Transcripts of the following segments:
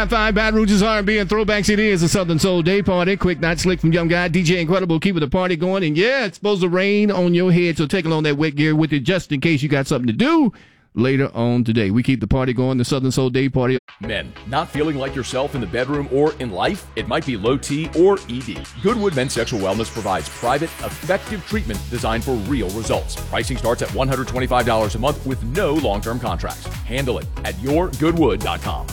5 Baton Rouge's R&B and throwbacks. It is a Southern Soul Day Party. Quick, not slick from Young Guy. DJ Incredible keeping the party going. And yeah, it's supposed to rain on your head, so take along that wet gear with you just in case you got something to do later on today. We keep the party going, the Southern Soul Day Party. Men, not feeling like yourself in the bedroom or in life? It might be low T or ED. Goodwood Men's Sexual Wellness provides private, effective treatment designed for real results. Pricing starts at $125 a month with no long-term contracts. Handle it at yourgoodwood.com.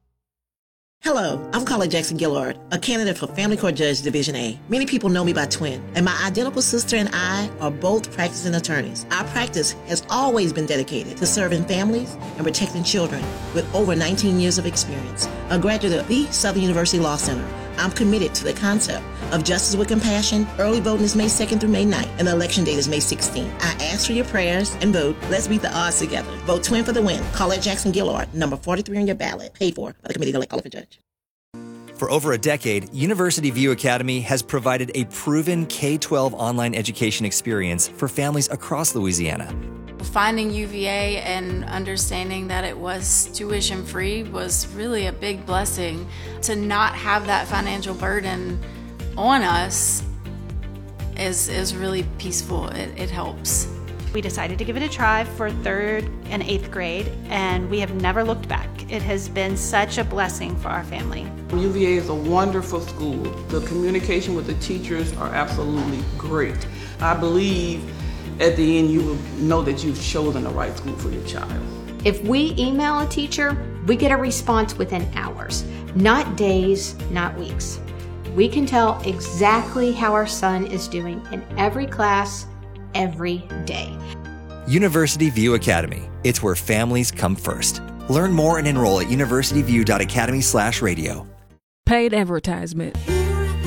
Hello, I'm Carla Jackson Gillard, a candidate for Family Court Judge Division A. Many people know me by twin, and my identical sister and I are both practicing attorneys. Our practice has always been dedicated to serving families and protecting children with over 19 years of experience. A graduate of the Southern University Law Center, I'm committed to the concept of justice with compassion. Early voting is May 2nd through May 9th, and the election date is May 16th. I ask for your prayers and vote. Let's beat the odds together. Vote twin for the win. Call it Jackson Gillard, number 43 on your ballot. Paid for by the Committee to Elect Oliver Judge. For over a decade, University View Academy has provided a proven K-12 online education experience for families across Louisiana. Finding UVA and understanding that it was tuition free was really a big blessing. To not have that financial burden on us is really peaceful. It helps. We decided to give it a try for 3rd and 8th grade, and we have never looked back. It has been such a blessing for our family. UVA is a wonderful school. The communication with the teachers are absolutely great. I believe at the end you will know that you've chosen the right school for your child. If we email a teacher, we get a response within hours, not days, not weeks. We can tell exactly how our son is doing in every class, every day. University View Academy. It's where families come first. Learn more and enroll at universityview.academy/radio. Paid advertisement.